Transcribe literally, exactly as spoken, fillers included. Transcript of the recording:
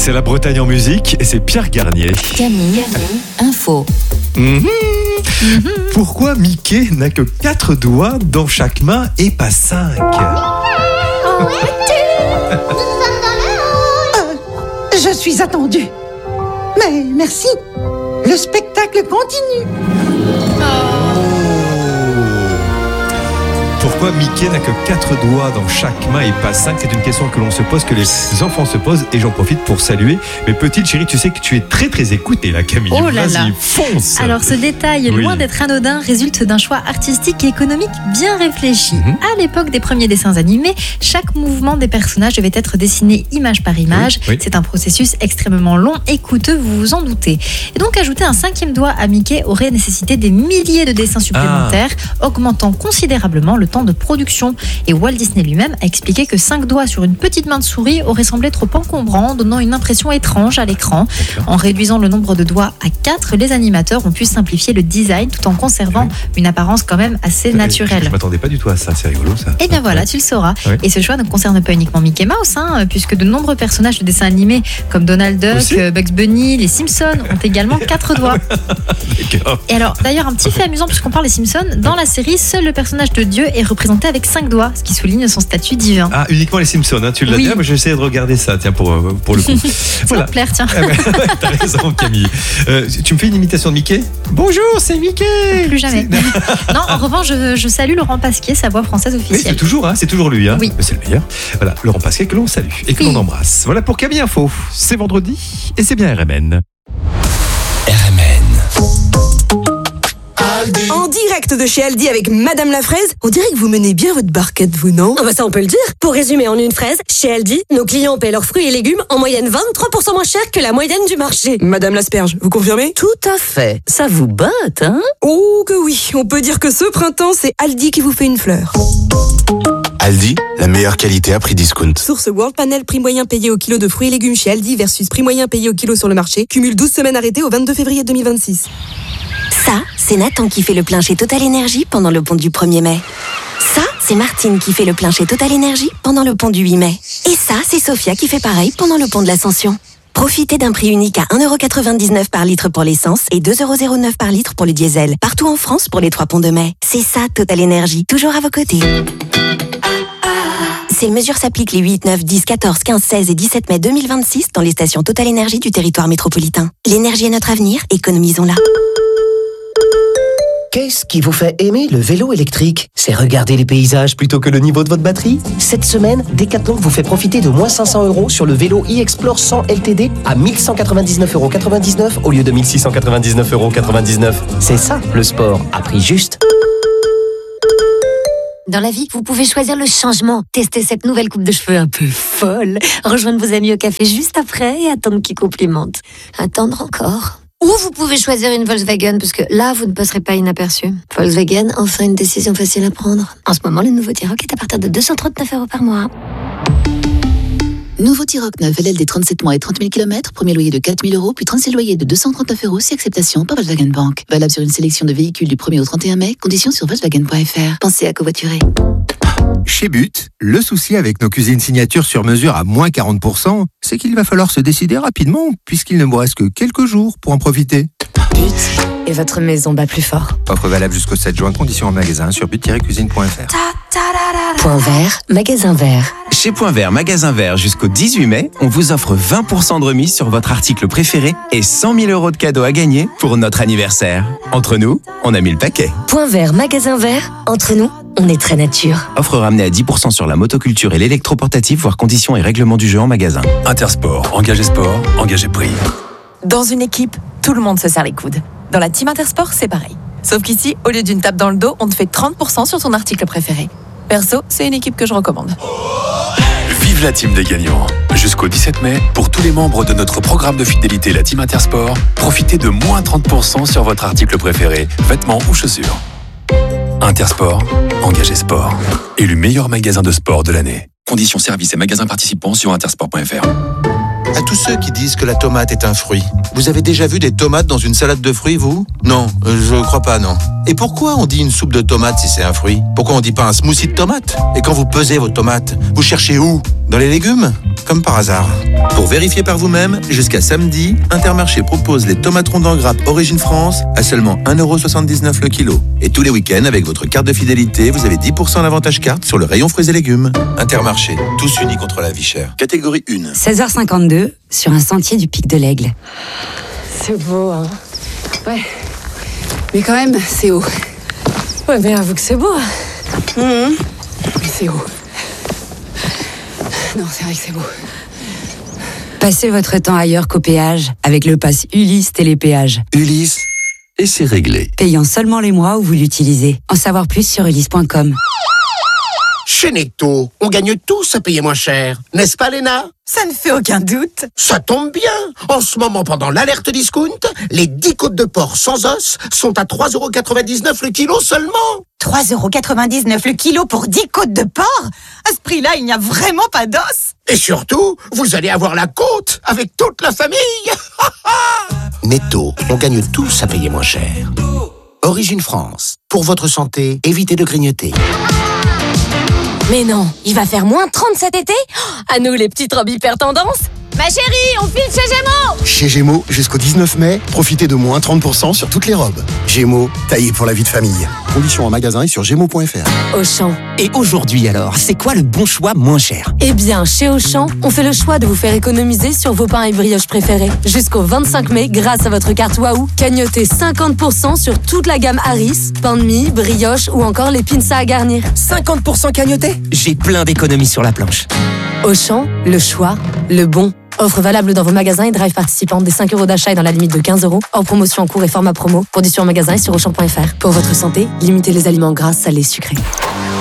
C'est la Bretagne en musique et c'est Pierre Garnier. Camille, info. Mmh. Mmh. Pourquoi Mickey n'a que quatre doigts dans chaque main et pas cinq? euh, Je suis attendue. Mais merci. Le spectacle continue. Pourquoi Mickey n'a que quatre doigts dans chaque main et pas cinq? C'est une question que l'on se pose, que les enfants se posent, et j'en profite pour saluer mes petites chéries. Tu sais que tu es très très écoutée là, Camille. Oh là Vas-y, là. fonce. Alors ce détail, Oui. loin d'être anodin, résulte d'un choix artistique et économique bien réfléchi. Mhm. À l'époque des premiers dessins animés, chaque mouvement des personnages devait être dessiné image par image. Oui, oui. C'est un processus extrêmement long et coûteux, vous vous en doutez. Et donc ajouter un cinquième doigt à Mickey aurait nécessité des milliers de dessins supplémentaires, Ah. augmentant considérablement le temps de production. Et Walt Disney lui-même a expliqué que cinq doigts sur une petite main de souris aurait semblé trop encombrant, donnant une impression étrange à l'écran. En réduisant le nombre de doigts à quatre, les animateurs ont pu simplifier le design tout en conservant Oui. une apparence quand même assez Je naturelle. m'attendais pas du tout à ça, c'est rigolo ça. Et bien voilà, tu le sauras. Oui. Et ce choix ne concerne pas uniquement Mickey Mouse, hein, puisque de nombreux personnages de dessins animés comme Donald Duck, Aussi euh, Bugs Bunny, les Simpsons ont également quatre doigts. D'accord. Et alors, d'ailleurs, un petit fait amusant, puisqu'on parle des Simpsons, dans la série, seul le personnage de Dieu est représenté avec cinq doigts, ce qui souligne son statut divin. Ah, uniquement les Simpsons, hein, tu l'as Oui. dit, ah, mais je vais essayer de regarder ça, tiens, pour, euh, pour le coup. Ça Voilà. va te plaire, tiens. Ah bah, ouais, t'as raison, Camille. Euh, tu me fais une imitation de Mickey? Bonjour, c'est Mickey. Plus jamais. Non, en revanche, je, je salue Laurent Pasquier, sa voix française Oui, c'est officielle. toujours, hein, c'est toujours lui. Hein. Oui. C'est le meilleur. Voilà, Laurent Pasquier que l'on salue et que Oui. l'on embrasse. Voilà pour Camille Info. C'est vendredi et c'est bien R M N. R M N. En direct de chez Aldi avec Madame la Fraise, on dirait que vous menez bien votre barquette, vous, non? Ah bah ça on peut le dire. Pour résumer en une phrase, chez Aldi, nos clients paient leurs fruits et légumes en moyenne vingt-trois pour cent moins cher que la moyenne du marché. Madame l'asperge, vous confirmez? Tout à fait. Ça vous botte, hein? Oh que oui, on peut dire que ce printemps, c'est Aldi qui vous fait une fleur. Aldi, la meilleure qualité à prix discount. Source World Panel, prix moyen payé au kilo de fruits et légumes chez Aldi versus prix moyen payé au kilo sur le marché, cumule douze semaines arrêtées au vingt-deux février deux mille vingt-six. Ça, c'est Nathan qui fait le plein chez Total Énergie pendant le pont du premier mai. Ça, c'est Martine qui fait le plein chez Total Énergie pendant le pont du huit mai. Et ça, c'est Sophia qui fait pareil pendant le pont de l'Ascension. Profitez d'un prix unique à un euro quatre-vingt-dix-neuf par litre pour l'essence et deux euros zéro neuf par litre pour le diesel. Partout en France pour les trois ponts de mai. C'est ça, Total Énergie, toujours à vos côtés. Ces mesures s'appliquent les huit, neuf, dix, quatorze, quinze, seize et dix-sept mai deux mille vingt-six dans les stations Total Énergie du territoire métropolitain. L'énergie est notre avenir, économisons-la. Qu'est-ce qui vous fait aimer le vélo électrique? C'est regarder les paysages plutôt que le niveau de votre batterie? Cette semaine, Decathlon vous fait profiter de moins cinq cents euros sur le vélo e-Explore cent L T D à mille cent quatre-vingt-dix-neuf euros quatre-vingt-dix-neuf au lieu de mille six cent quatre-vingt-dix-neuf euros quatre-vingt-dix-neuf. C'est ça, le sport, à prix juste. Dans la vie, vous pouvez choisir le changement. Tester cette nouvelle coupe de cheveux un peu folle. Rejoindre vos amis au café juste après et attendre qu'ils complimentent. Attendre encore. Ou vous pouvez choisir une Volkswagen, parce que là, vous ne passerez pas inaperçu. Volkswagen, enfin une décision facile à prendre. En ce moment, le nouveau T-Roc est à partir de deux cent trente-neuf euros par mois. Nouveau T-Roc neuf, L L D trente-sept mois et trente mille kilomètres, premier loyer de quatre mille euros, puis trente-six loyers de deux cent trente-neuf euros si acceptation par Volkswagen Bank. Valable sur une sélection de véhicules du premier au trente et un mai, conditions sur Volkswagen point F R. Pensez à covoiturer. Chez But, le souci avec nos cuisines signature sur mesure à moins quarante pour cent, c'est qu'il va falloir se décider rapidement, puisqu'il ne vous reste que quelques jours pour en profiter. But et votre maison bat plus fort. Offre valable jusqu'au sept juin, conditions en magasin sur but tiret cuisine point F R. Point vert, magasin vert. Chez Point Vert, magasin vert, jusqu'au dix-huit mai, on vous offre vingt pour cent de remise sur votre article préféré et cent mille euros de cadeaux à gagner pour notre anniversaire. Entre nous, on a mis le paquet. Point vert, magasin vert, entre nous, on est très nature. Offre ramenée à dix pour cent sur la motoculture et l'électroportatif, voire conditions et règlements du jeu en magasin. Intersport, engagé sport, engagé prix. Dans une équipe, tout le monde se serre les coudes. Dans la team Intersport, c'est pareil. Sauf qu'ici, au lieu d'une tape dans le dos, on te fait trente pour cent sur ton article préféré. Perso, c'est une équipe que je recommande. Vive la team des gagnants. Jusqu'au dix-sept mai, pour tous les membres de notre programme de fidélité, la team Intersport, profitez de moins trente pour cent sur votre article préféré, vêtements ou chaussures. Intersport, engagé sport. Élu meilleur magasin de sport de l'année. Conditions services et magasins participants sur intersport point F R. À tous ceux qui disent que la tomate est un fruit, vous avez déjà vu des tomates dans une salade de fruits, vous? Non, euh, je crois pas, non. Et pourquoi on dit une soupe de tomates si c'est un fruit? Pourquoi on dit pas un smoothie de tomates? Et quand vous pesez vos tomates, vous cherchez où? Dans les légumes? Comme par hasard. Pour vérifier par vous-même, jusqu'à samedi, Intermarché propose les tomates rondes en grappe Origine France à seulement un euro soixante-dix-neuf le kilo. Et tous les week-ends, avec votre carte de fidélité, vous avez dix pour cent d'avantage carte sur le rayon fruits et légumes. Intermarché, tous unis contre la vie chère. Catégorie un. seize heures cinquante-deux, sur un sentier du Pic de l'Aigle. C'est beau, hein. Ouais. Mais quand même, c'est haut. Ouais, mais avoue que c'est beau. Mmh. Mais c'est haut. Non, c'est vrai que c'est beau. Passez votre temps ailleurs qu'au péage avec le pass Ulysse Télépéage. Ulysse, et c'est réglé. Payant seulement les mois où vous l'utilisez. En savoir plus sur ulysse point com. Chez Netto, on gagne tous à payer moins cher. N'est-ce pas, Léna? Ça ne fait aucun doute. Ça tombe bien. En ce moment, pendant l'alerte discount, les dix côtes de porc sans os sont à trois euros quatre-vingt-dix-neuf le kilo seulement. trois euros quatre-vingt-dix-neuf le kilo pour dix côtes de porc? À ce prix-là, il n'y a vraiment pas d'os. Et surtout, vous allez avoir la côte avec toute la famille. Netto, on gagne tous à payer moins cher. Origine France. Pour votre santé, évitez de grignoter. Mais non, il va faire moins trente cet été? À nous les petites robes hyper tendance. Ma chérie, on file chez Gémeaux. Chez Gémeaux, jusqu'au dix-neuf mai, profitez de moins trente pour cent sur toutes les robes. Gémeaux, taillé pour la vie de famille. Conditions en magasin et sur gémeaux point f r. Auchan. Et aujourd'hui alors, c'est quoi le bon choix moins cher? Eh bien, chez Auchan, on fait le choix de vous faire économiser sur vos pains et brioches préférés. Jusqu'au vingt-cinq mai, grâce à votre carte Wahoo, cagnotez cinquante pour cent sur toute la gamme Harris, pain de mie, brioche ou encore les pinces à garnir. cinquante pour cent cagnoté? J'ai plein d'économies sur la planche. Auchan, le choix, le bon. Offre valable dans vos magasins et drive participants des cinq euros d'achat et dans la limite de quinze euros. Hors promotion en cours et format promo. Conditions en magasin et sur auchan point f r. Pour votre santé, limitez les aliments gras, salés, sucrés.